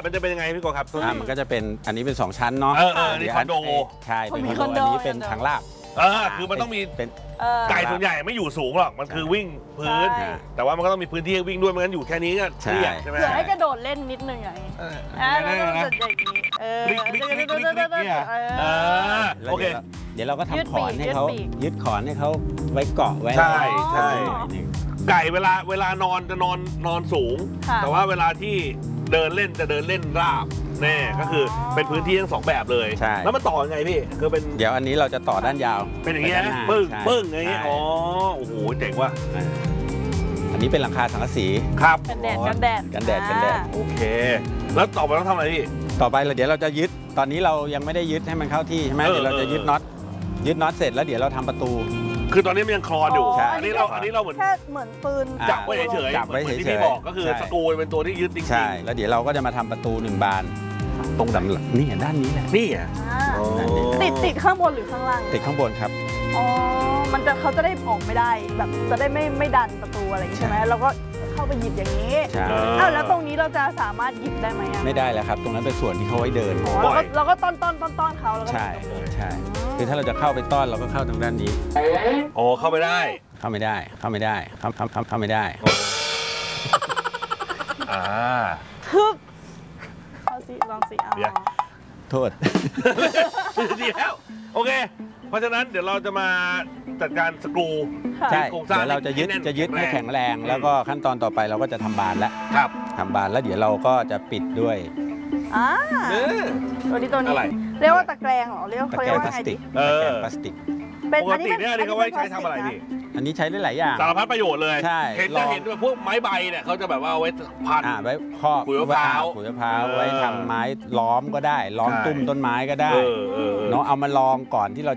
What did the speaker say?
มันจะเป็นยังไงพี่โกครับมันก็จะเป็นอันนี้เป็น2ชั้นเนาะนี่คอนโดใช่เป็นคอนโดอันนี้เป็นทางลาดคือมันต้องมีเป็นไก่ส่วนใหญ่ไม่อยู่สูงหรอกมันคือวิ่งพื้นแต่ว่ามันก็ต้องมีพื้นที่ให้วิ่งด้วยไม่งั้นอยู่แค่นี้ก็เสี่ยงใช่ไหมเผื่อให้กระโดดเล่นนิดนึงอย่างนี้แล้วก็จะอย่างนี้โอเคเดี๋ยวเราก็ทำขอนให้เขายึดขอนให้เขาไว้เกาะไว้ใช่ไก่เวลานอนจะนอนสูงแต่ว่าเวลาที่เดินเล่นจะเดินเล่นราบแน่ก็คือเป็นพื้นที่ทั้ง2แบบเลยแล้วมันต่อยังไงพี่คือเป็นเดี๋ยวอันนี้เราจะต่อด้านยาวเป็นอย่างเงี้ยปึ้งอย่างเงี้ยอ๋อโอ้โหเจ๋งว่ะอันนี้เป็นหลังคาสังกะสีครับกันแดดโอเคแล้วต่อไปต้องทำอะไรพี่ต่อไปเดี๋ยวเราจะยึดตอนนี้เรายังไม่ได้ยึดให้มันเข้าที่ใช่ไหมเดี๋ยวเราจะยึดน็อตเสร็จแล้วเดี๋ยวเราทำประตูคือตอนนี้มันยังคลอนอยู่อันนี้เราเหมือนแค่เหมือนปืนจับไว้เฉยๆที่พี่บอกก็คือสกรูเป็นตัวที่ยึดจริงๆใช่แล้วเดี๋ยวเราก็จะมาทำประตู1 บานตรงนี่ด้านนี้แหละนี่อ่ะติดข้างบนหรือข้างล่างติดข้างบนครับอ๋อเขาจะได้ออกไม่ได้แบบจะได้ไม่ดันประตูอะไรอย่างนี้ใช่ไหมเราก็เข้าไปหยิบอย่างนี้แล้วตรงนี้เราจะสามารถหยิบได้ไหมไม่ได้แล้วครับตรงนั้นเป็นส่วนที่เขาไว้เดินเราก็ต้อนเขาแล้วก็ใช่คือถ้าเราจะเข้าไปต้อนเราก็เข้าทางด้านนี้โอ้เข้าไม่ได้เข้าไม่ได้เข้าไม่ได้ทึบเอาสิลองสิโทษดีแล้วโอเคเพราะฉะนั้นเดี๋ยวเราจะมาจัดการสกรูใช่เดี๋ยวเราจะยึดให้แข็งแรงแล้วก็ขั้นตอนต่อไปเราก็จะทำบานแล้วทำบานแล้วเดี๋ยวเราก็จะปิดด้วยตัวนี้เรียกว่าตะแกรงเหรอเรียกว่าพลาสติกพลาสติกปกติเนี่ยอันนี้เขาไว้ใช้ทำอะไรพี่อันนี้ใช้ได้หลายอย่างสารพัดประโยชน์เลยใช่เห็นแบบพวกไม้ใบเนี่ยเขาจะแบบว่าเอาไว้พันไว้ครอบขุยมะพร้าวไว้ทำไม้ล้อมก็ได้ล้อมตุ้มต้นไม้ก็ได้เนาะเอามาลองก่อนที่เรา